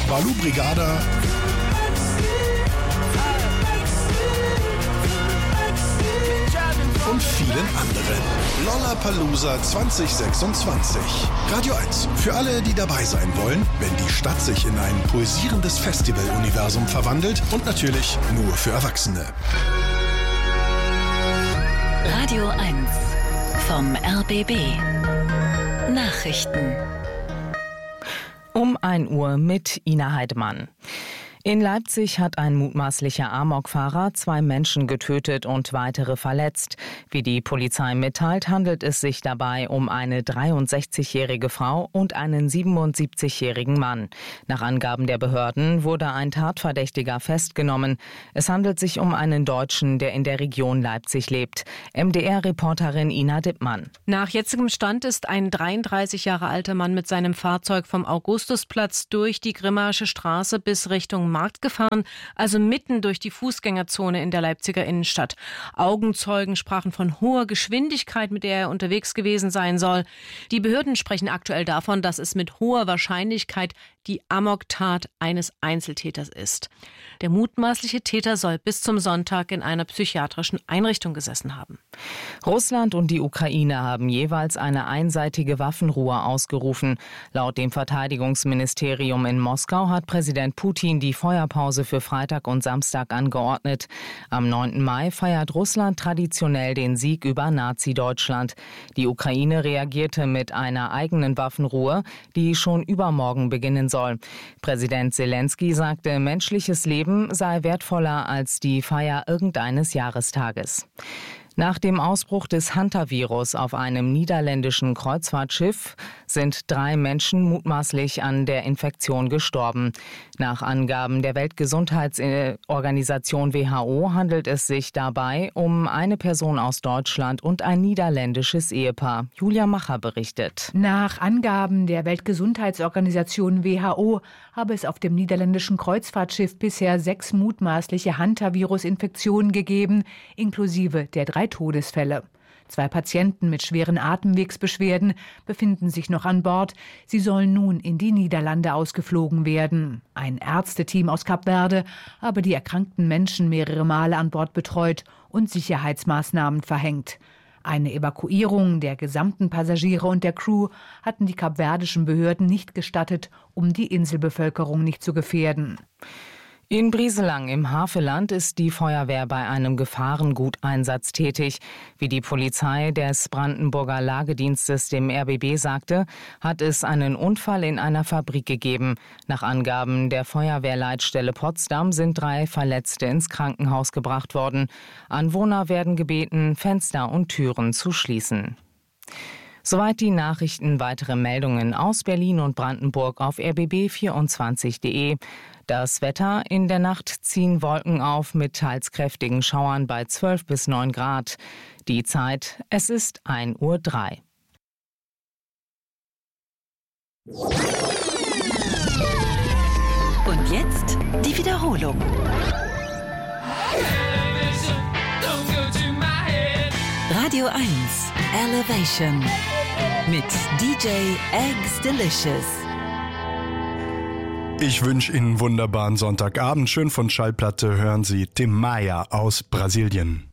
Balu Brigada und vielen anderen. Lollapalooza 2026. Radio 1. Für alle, die dabei sein wollen, wenn die Stadt sich in ein pulsierendes Festival-Universum verwandelt und natürlich nur für Erwachsene. Radio 1 vom RBB. Nachrichten. Um 1 Uhr mit Ina Heidemann. In Leipzig hat ein mutmaßlicher Amokfahrer 2 Menschen getötet und weitere verletzt. Wie die Polizei mitteilt, handelt es sich dabei um eine 63-jährige Frau und einen 77-jährigen Mann. Nach Angaben der Behörden wurde ein Tatverdächtiger festgenommen. Es handelt sich um einen Deutschen, der in der Region Leipzig lebt. MDR-Reporterin Ina Dippmann. Nach jetzigem Stand ist ein 33 Jahre alter Mann mit seinem Fahrzeug vom Augustusplatz durch die Grimmaische Straße bis Richtung Markt gefahren, also mitten durch die Fußgängerzone in der Leipziger Innenstadt. Augenzeugen sprachen von hoher Geschwindigkeit, mit der er unterwegs gewesen sein soll. Die Behörden sprechen aktuell davon, dass es mit hoher Wahrscheinlichkeit die Amoktat eines Einzeltäters ist. Der mutmaßliche Täter soll bis zum Sonntag in einer psychiatrischen Einrichtung gesessen haben. Russland und die Ukraine haben jeweils eine einseitige Waffenruhe ausgerufen. Laut dem Verteidigungsministerium in Moskau hat Präsident Putin die Feuerpause für Freitag und Samstag angeordnet. Am 9. Mai feiert Russland traditionell den Sieg über Nazi-Deutschland. Die Ukraine reagierte mit einer eigenen Waffenruhe, die schon übermorgen beginnen soll. Präsident Zelensky sagte, menschliches Leben sei wertvoller als die Feier irgendeines Jahrestages. Nach dem Ausbruch des Hantavirus auf einem niederländischen Kreuzfahrtschiff sind 3 Menschen mutmaßlich an der Infektion gestorben. Nach Angaben der Weltgesundheitsorganisation WHO handelt es sich dabei um eine Person aus Deutschland und ein niederländisches Ehepaar. Julia Macher berichtet. Nach Angaben der Weltgesundheitsorganisation WHO habe es auf dem niederländischen Kreuzfahrtschiff bisher 6 mutmaßliche Hantavirus-Infektionen gegeben, inklusive der 3 Todesfälle. 2 Patienten mit schweren Atemwegsbeschwerden befinden sich noch an Bord. Sie sollen nun in die Niederlande ausgeflogen werden. Ein Ärzteteam aus Kap Verde habe die erkrankten Menschen mehrere Male an Bord betreut und Sicherheitsmaßnahmen verhängt. Eine Evakuierung der gesamten Passagiere und der Crew hatten die kapverdischen Behörden nicht gestattet, um die Inselbevölkerung nicht zu gefährden. In Brieselang im Havelland ist die Feuerwehr bei einem Gefahrenguteinsatz tätig. Wie die Polizei des Brandenburger Lagedienstes dem RBB sagte, hat es einen Unfall in einer Fabrik gegeben. Nach Angaben der Feuerwehrleitstelle Potsdam sind 3 Verletzte ins Krankenhaus gebracht worden. Anwohner werden gebeten, Fenster und Türen zu schließen. Soweit die Nachrichten. Weitere Meldungen aus Berlin und Brandenburg auf rbb24.de. Das Wetter: In der Nacht ziehen Wolken auf mit teils kräftigen Schauern bei 12 bis 9 Grad. Die Zeit: Es ist 1:03 Uhr. Und jetzt die Wiederholung. Radio 1 Elevation mit DJ Eggs Delicious. Ich wünsche Ihnen einen wunderbaren Sonntagabend. Schön von Schallplatte hören Sie Tim Maia aus Brasilien.